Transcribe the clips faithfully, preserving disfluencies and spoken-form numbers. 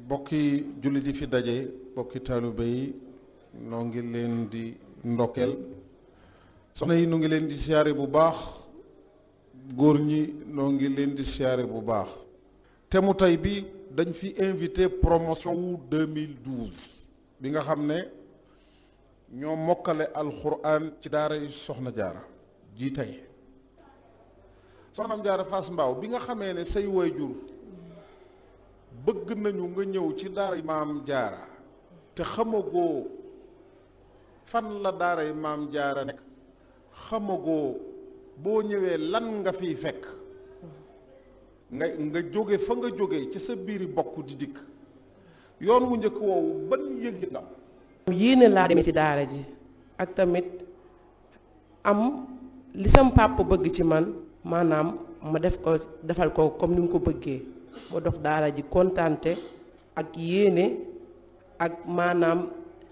bokki julli di fi daje bokki taalibe yi noo ngi leen di ndokkeel soxna yi noo ngi leen di siyaare bu baax góor ñi noo ngi leen di siyaare bu baax te mu tey bi dañ fi invité promotion wu deux mille douze bi nga xam ne ñoo mokkale alxuraan ci daara yi soxna jaara ji tey soxna jaara Fass Mbao bi nga xamee ne say waajur bëgg nañu nga ñëw ci daara maam jaara te xamagoo fan la daara maam jaara nekk xamagoo boo ñëwee lan nga fiy fekk nga nga jóge fa nga jóge ci sa biiri bokk di dikk yoon wu njëkk woowu ban yëg na yéene laa demee ci daara ji ak tamit am li sam papa bëgg ci man maanaam ma def ko defal ko comme ni mu ko bëggee ma dox daara ji kontante ak yéene ak maanaam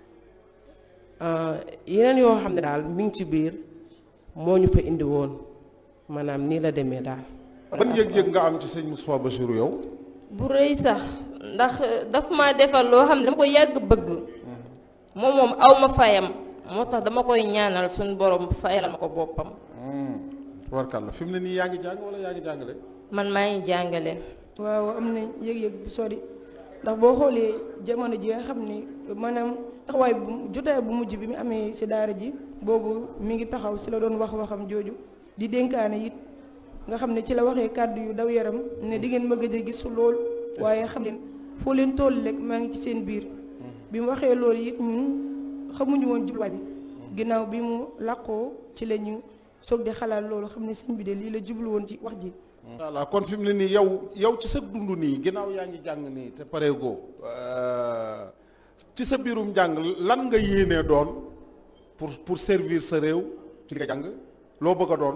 yeneen yoo xam ne daal mi ngi ci biir moo ñu fa indi woon maanaam nii la demee daal. ban yëg-yëg nga am ci sëñ Moustapha Bassirou yow. bu rëy sax ndax daf ma defal loo xam ne dama ko yàgg bëgg moom moom aw ma fayam moo tax dama koy ñaanal suñu borom fayal ma ko boppam. warkal la fi mu ne nii yaa ngi jàng wala yaa ngi jàngale. man maa ngi jàngale. waaw am na yëg-yëg bu sori ndax boo xoolee jamono ji nga xam ni maanaam taxawaay bu jotaay bu mujj bi mu amee si daara ji boobu mi ngi taxaw si la doon wax waxam jooju di dénkaane it nga xam ne ci la waxee kàddu yu daw yaram ne di ngeen ma gëj a gis lool waaye xam leen foo leen toll rek maa ngi ci seen biir bi mu waxee loolu it ñun xamuñu woon jubluwaay bi ginnaaw bi mu làqoo ci la ñu soog di xalaat loolu xam ne sëñ bi de lii la jublu woon ci wax ji. voilà kon fi mu ne nii yow yow ci sa dund nii ginnaaw yaa ngi jàng nii te pareegoo ci sa biirum jàng lan nga yéenee doon pour pour servir sa réew ci nga jàng loo bëgg a doon.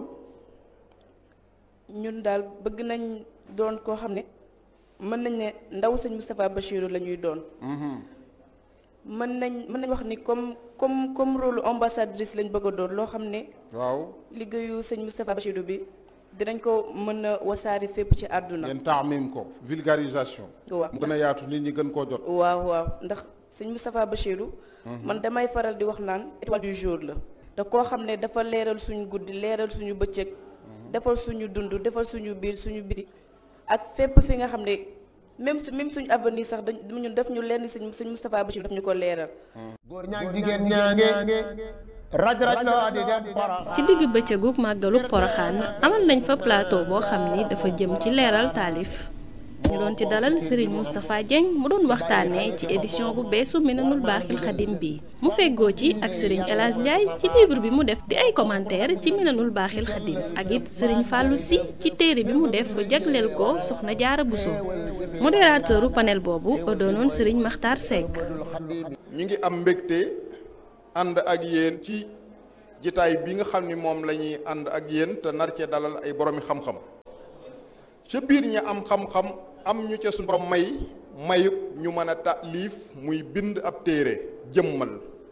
ñun daal bëgg nañ doon koo xam ne mën nañ ne ndaw sëñ Moustapha Bassirou la ñuy doon. mën nañ mën nañ wax ni comme comme comme rôle ambassadrice lañ bëgg a doon loo xam ne. waaw liggéeyu sëñ Moustapha Bassirou bi. dinañ ko mën a wasaari fépp ci àdduna. ngeen taamim ko vulgarisation. waaw mu gën a yaatu nit ñi gën koo jot. waaw waaw ndax sëñ Moustapha Bassirou. man damay faral di wax naan étoile du jour la. te koo xam ne dafa leeral suñu guddi leeral suñu bëccëg. defal suñu dund defal suñu biir suñu biti. ak fépp fi nga xam ne même su même suñu avenir sax dañ ñun def ñu lenn sëñ sëñ Moustapha Bassirou daf ñu ko leeral. góor ñaag jigéen ñaange. raj raj loo di dem Porokhane. ci digg bëccëgu màggalu Porokhane amal nañ fa plateau boo xam ni dafa jëm ci leeral taalif ñu doon ci dalal Serigne Moustapha Dieng mu doon waxtaanee ci édition bu beesu Minanul Baaxil Xadim bi mu feggoo ci ak Serigne El Hadj Ndiaye ci livre bi mu def di ay commentaire ci Minanul Baaxil Xadim ak it Serigne Fallou Sy ci téere bi mu def jagleel ko Soxna Jaara Bousso modérateuru panel boobu doonoon Serigne Makhtar Seck. ñu ngi am mbégte. ànd ak yéen ci jitaay bi nga xam ni moom la ñuy ànd ak yéen te nar cee dalal ay boroomi xam-xam ca biir ñi am xam-xam am ñu ca suñu borom may mayub ñu mën a taalif muy bind ab téere jëmmal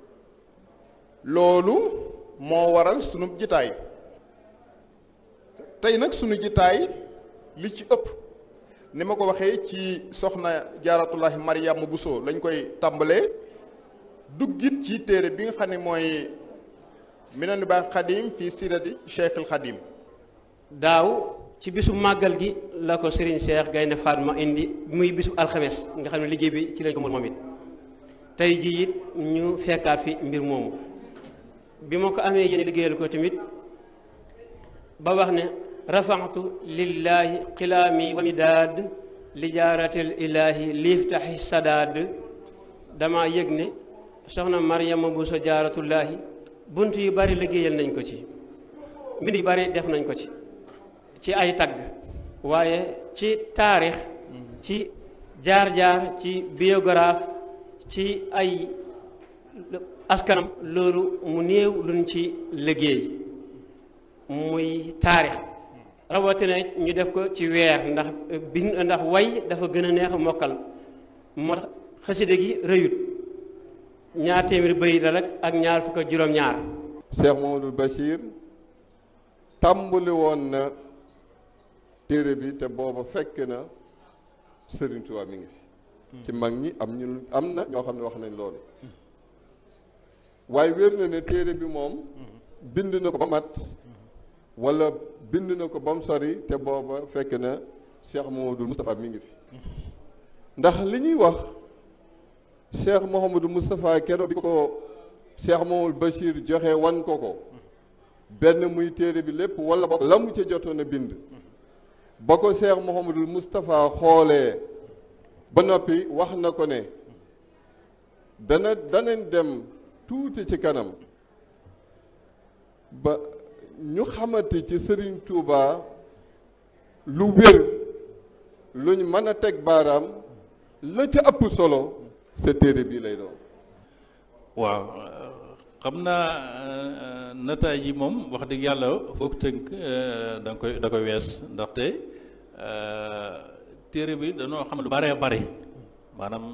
loolu moo waral sunu jitaay tey nag sunu jitaay li ci ëpp ni ma ko waxee ci soxna jaaratullahi Mariama Bousso lañ koy tàmbalee duggit ci téere bi nga xam ne mooy Minanul Baaxil Xadim fii sirati Cheikhul Xadim. daaw ci bisu màggal gi la ko Serigne Cheikh Gaynde Fatma indi muy bisu alxames nga xam ne liggéey bi ci lañ ko moom it tey jii it ñu fekkaat fi mbir moomu bi ma ko amee yéen liggéeyal ko tamit ba wax ne rafaxtu lillahi xilaami wa midaad li jaaratil ilaahi liiftaxi sadaad dama yëg ne soxna Mariama Bousso jaaratullaahi bunt yu bari liggéeyal nañ ko ci mbind yu bari def nañ ko ci ci ay tagg waaye ci taarix ci jaar-jaar ci biographe ci ay askanam loolu mu néew luñ ci liggéey muy taarix rawatina ñu def ko ci weer ndax bind ndax way dafa gën a neex a mokkal moo tax xasida gi rëyut ñaar téeméeri bëy la rek ak ñaar fukk ak juróom-ñaar. Cheikh Mamadou Bachir tàmbali woon na téere bi te booba fekk na Serigne Touba mi ngi fi ci mag ñi am ñu am na ñoo xam ne wax nañ loolu waaye wér na ne téere bi moom bind na ko ba mat wala bind na ko ba mu sori te booba fekk na Cheikh Mouhamadou Moustapha mi ngi fi ndax li ñuy wax Cheikh Mouhamadou Moustapha keroog bi ko Cheikh Mouhamadou Bachir joxe wan ko ko benn muy téere bi lépp wala ba la mu ca jotoon a bind ba ko Cheikh Mouhamadou Moustapha xoolee ba noppi wax na ko ne dana danañ dem tuuti ci kanam ba ñu xamante ci Serigne Touba lu wér luñ mën a teg baaraam la ca ëpp solo sa téere bii lay doon. waaw xam naa nataay yi moom wax dëgg yàlla foog tënk da nga koy da koy wees ndaxte téere bi dañoo xam lu baree bari maanaam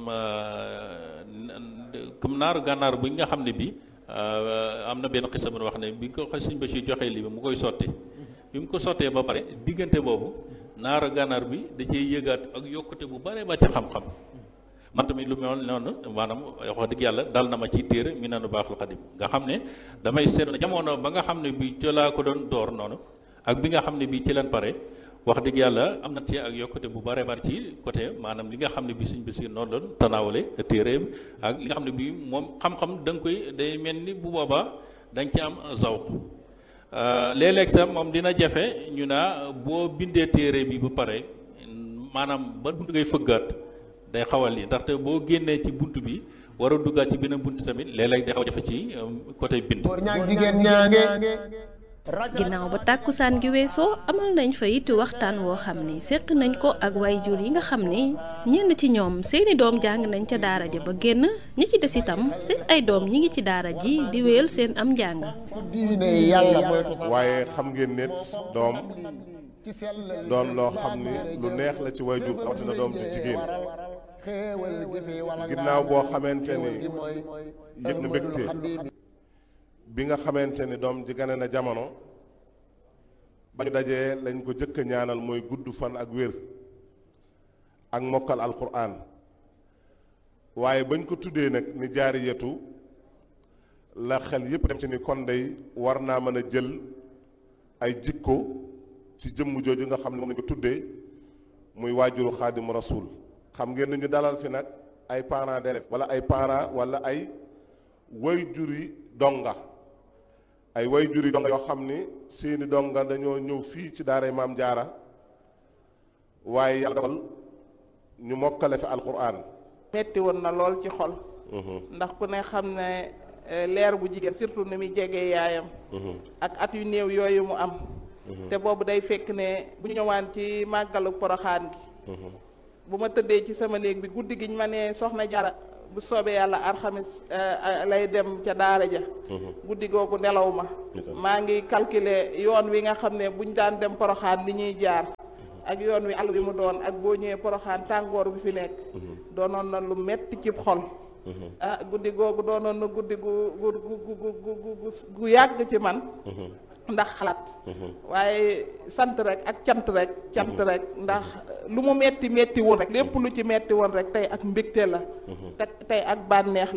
comme naaru gànnaar bu nga xam ne bi am na benn xisa bu wax ne bi ko Sëñ Bachir joxee lii bi mu koy sotti bi mu ko sottee ba pare diggante boobu naaru gànnaar bi da cee yëgaat ak yokkute bu baree ba ci xam-xam man tamit lu mel noonu maanaam wax dëgg yàlla dal na ma ci téere Minanul Baaxil Xadim nga xam ne damay seetlu jamono ba nga xam ne bi ci laa ko doon door noonu ak bi nga xam ne bi ci leen pare wax dëgg yàlla am na ci ak yokkute bu bare bari ci côté maanaam li nga xam ne bi Sëñ Basiir noonu doon tanaawale téere ak li nga xam ne bi moom xam-xam da nga koy day mel ni bu boobaa da nga ci am zawq léeg-léeg sax moom dina jafe ñu naa boo bindee téere bi ba pare maanaam ba buntu ngay fëggaat day xawal yi ndaxte boo génnee ci bunt bi war a duggaat ci beneen bunt tamit léeg-léeg day xaw jafe ci côté bind. ginnaaw ba tàkkusaan gi weesoo amal nañ fa it waxtaan woo xam ni seq nañ ko ak waajur yi nga xam ni ñenn ci ñoom seeni doom jàng nañ ca daara ja ba génn ñi ci des itam seen ay doom ñi ngi ci daara ji di wéyal seen am njàng. waaye xam ngeen nit doom doon loo xam ni lu neex la ci waajur rawatina doom ju jigéen ginnaaw boo xamante ni yëg na mbégte bi nga xamante ni doom ji gane na jamono ba ñu dajee lañ ko jëkk a ñaanal mooy gudd fan ak wér ak mokkal alquran waaye bañ ko tuddee nag ni jaariyatu la xel yépp dem ci ni kon day war naa mën a jël ay jikko ci jëmm jooju nga xam ne moom lañ ko tuddee muy waajuru xaadimu rasul xam ngeen ni ñu dalal fi nag ay parents d'élèves wala ay parents wala ay waajuri donga ay way juri donga yoo xam ni seeni donga dañoo ñëw fii ci daaray maam jaara waaye yàlla dogal ñu mokkale fi alquran metti woon na lool ci xol ndax ku ne xam ne leer bu jigéen surtout ni muy jegee yaayam ak at yu néew yooyu mu am te boobu day fekk ne bu ñu ñëwaan ci màggalu poroxaan gi bu ma tëddee ci sama néeg bi guddi giñ ma ne soxna jara bu soobee yàlla alxamis lay dem ca daara ja guddi googu nelaw ma maa ngi calculer yoon wi nga xam ne buñ daan dem poroxaan li ñuy jaar ak yoon wi àll bi mu doon ak boo ñëwee poroxaan tàngoor bi fi nekk doonoon na lu metti ci xol ah guddi googu doonoon na guddi gu gu gu gu gu yàgg ci man ndax xalaat waaye sant rek ak cant rek cant rek ndax lu mu metti metti woon rek lépp lu ci metti woon rek tey ak mbégte la te tey ak bànneex